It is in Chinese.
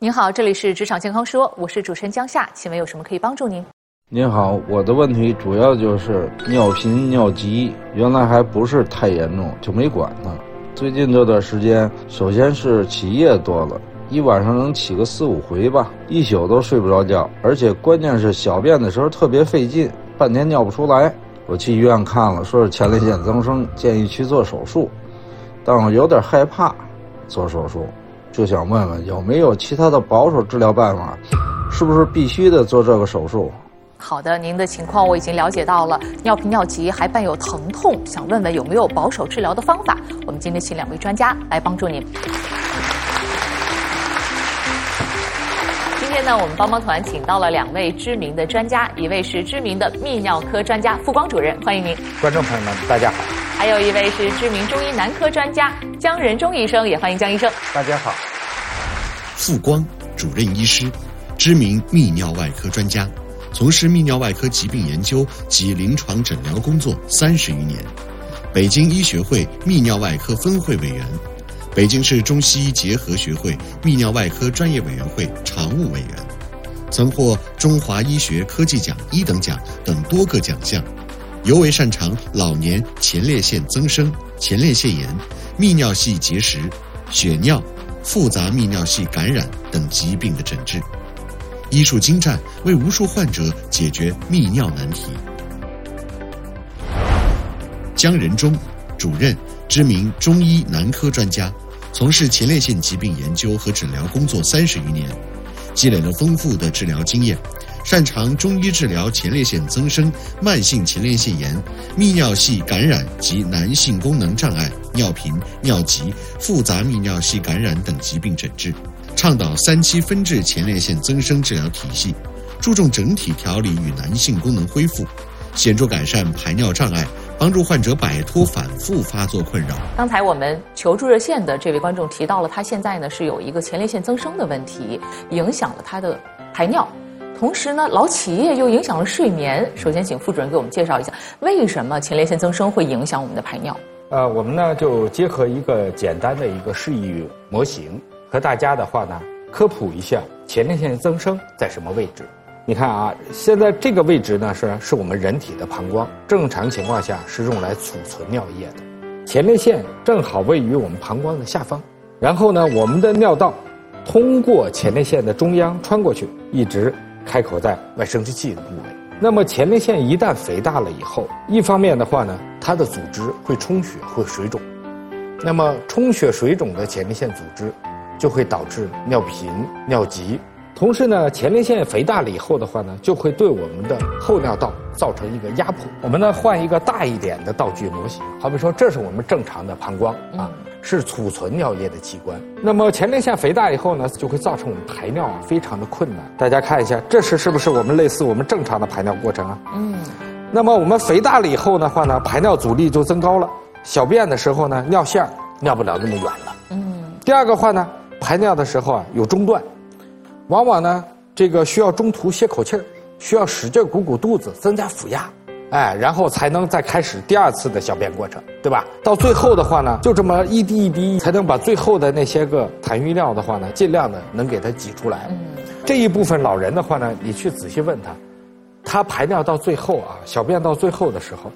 您好，这里是职场健康说，我是主持人江夏，请问有什么可以帮助您？ 您好，我的问题主要就是尿频尿急，原来还不是太严重，就没管呢。最近这段时间，首先是起夜多了，一晚上能起个4、5回吧，一宿都睡不着觉，而且关键是小便的时候特别费劲，半天尿不出来。我去医院看了，说是前列腺增生，建议去做手术，但我有点害怕做手术，就想问问有没有其他的保守治疗办法，是不是必须得做这个手术？ 好的，您的情况我已经了解到了，尿频尿急还伴有疼痛，想问问有没有保守治疗的方法。我们今天请2位专家来帮助您。今天呢，我们帮帮团请到了2位知名的专家，一位是知名的泌尿科专家傅光主任，欢迎您。 观众朋友们，大家好。 还有一位是知名中医男科专家姜仁忠医生，也欢迎姜医生。 大家好。 傅光主任医师，知名泌尿外科专家，从事泌尿外科疾病研究及临床诊疗工作30余年，北京医学会泌尿外科分会委员，北京市中西医结合学会泌尿外科专业委员会常务委员，曾获中华医学科技奖1等奖等多个奖项，尤为擅长老年前列腺增生、前列腺炎、泌尿系结石、血尿、复杂泌尿系感染等疾病的诊治，医术精湛，为无数患者解决泌尿难题。姜仁忠主任，知名中医男科专家，从事前列腺疾病研究和诊疗工作30余年，积累了丰富的治疗经验，擅长中医治疗前列腺增生、慢性前列腺炎、泌尿系感染及男性功能障碍、尿频、尿急、复杂泌尿系感染等疾病诊治，倡导3期分治前列腺增生治疗体系，注重整体调理与男性功能恢复，显著改善排尿障碍，帮助患者摆脱反复发作困扰。 刚才我们求助热线的这位观众提到了，他现在呢是有一个前列腺增生的问题，影响了他的排尿，同时呢老起夜又影响了睡眠。首先请傅主任给我们介绍一下，为什么前列腺增生会影响我们的排尿？ 我们呢就结合一个简单的一个示意模型，和大家的话呢科普一下前列腺增生在什么位置。你看啊，现在这个位置呢是我们人体的膀胱，正常情况下是用来储存尿液的。前列腺正好位于我们膀胱的下方，然后呢我们的尿道通过前列腺的中央穿过去，一直开口在外生殖器的部位。那么前列腺一旦肥大了以后，一方面的话呢，它的组织会充血，会水肿。那么充血水肿的前列腺组织就会导致尿频、尿急。同时呢，前列腺肥大了以后的话呢，就会对我们的后尿道造成一个压迫。我们呢换一个大一点的道具模型，好比说这是我们正常的膀胱啊，是储存尿液的器官。那么前列腺肥大以后呢，就会造成我们排尿非常的困难。大家看一下，这是不是我们类似我们正常的排尿过程啊？那么我们肥大了以后的话呢，排尿阻力就增高了，小便的时候呢，尿线尿不了那么远了。第二个话呢，排尿的时候啊有中断。往往呢，这个需要中途歇口气儿，需要使劲鼓肚子，增加腹压，然后才能再开始第2次的小便过程，对吧？到最后的话呢，就这么一滴一滴，才能把最后的那些个痰余尿的话呢，尽量的能给它挤出来。这一部分老人的话呢，你去仔细问他，他排尿到最后啊，小便到最后的时候，